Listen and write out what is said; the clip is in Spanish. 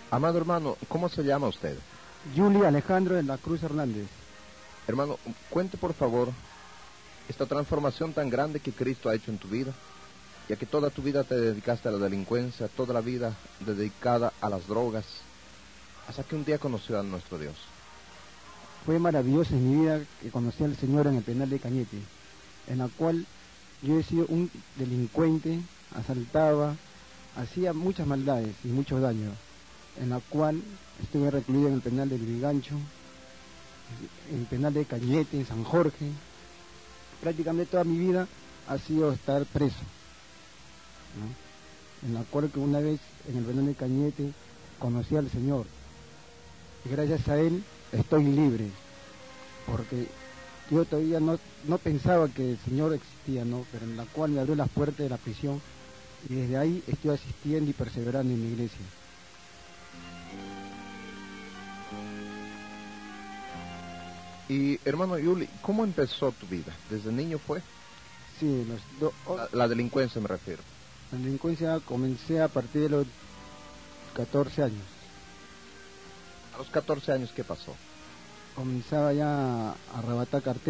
Amado hermano, ¿cómo se llama usted? Yuli Alejandro de la Cruz Hernández. Hermano, cuente por favor esta transformación tan grande que Cristo ha hecho en tu vida, ya que toda tu vida te dedicaste a la delincuencia, toda la vida dedicada a las drogas, hasta que un día conoció a nuestro Dios. Fue maravilloso en mi vida que conocí al Señor en el penal de Cañete, en la cual yo he sido un delincuente, asaltaba, hacía muchas maldades y muchos daños, en la cual estuve recluido en el penal de Lurigancho, en el penal de Cañete, en San Jorge. Prácticamente toda mi vida ha sido estar preso, ¿no? En la cual que una vez en el penal de Cañete conocí al Señor, y gracias a Él estoy libre, porque yo todavía no pensaba que el Señor existía, ¿no? Pero en la cual me abrió las puertas de la prisión, y desde ahí estoy asistiendo y perseverando en mi iglesia. Y hermano Yuli, ¿cómo empezó tu vida? ¿Desde niño fue? Sí, La delincuencia me refiero. la delincuencia comencé a partir de los 14 años. A los 14 años, ¿qué pasó? Comenzaba ya a arrebatar carteras.